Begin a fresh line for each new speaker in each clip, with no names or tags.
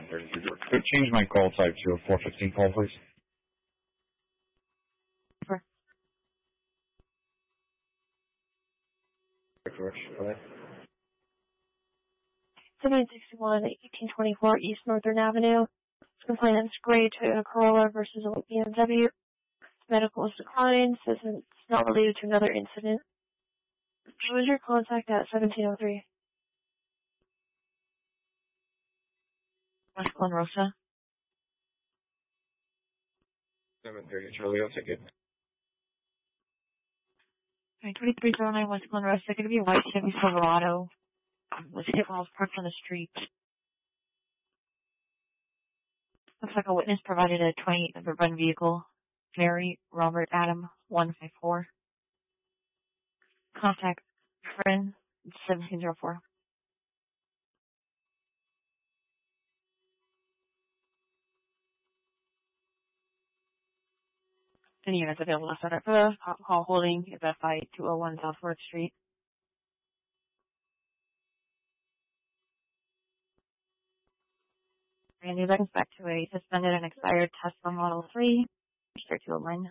732 George. Could change my call type to a 415 call, please?
Sure.
George, go ahead.
761, 1824 East Northern Avenue. Complainant's gray Toyota Corolla versus a BMW. Medical is declined. Says it's not related to another incident. Who was your contact at 1703? West Glen Rosa.
730 Charlie, I'll take it.
Okay, 2309 West Glen Rosa. Going to be a white Chevy Silverado. Was hit while I was parked on the street. Looks like a witness provided a 28 number run vehicle. Mary Robert Adam 154. Contact friend 1704. Any units available to set up for the call holding is at 5201 South 4th Street. And you'd like us back to a suspended and expired Tesla Model 3. Straight to a line.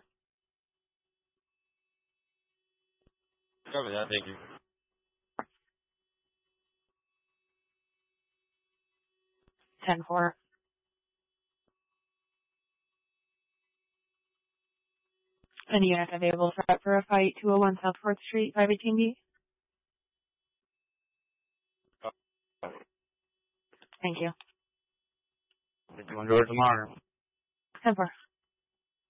Copy that, thank you.
10-4. Any units available for a fight 201 South 4th Street, 518D? Thank you.
51 George tomorrow.
10-4.